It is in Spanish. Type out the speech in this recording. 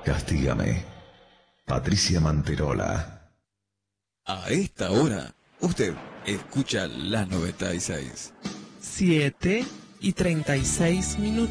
Castígame. Patricia Manterola. A esta hora, usted escucha la 96. 7:36.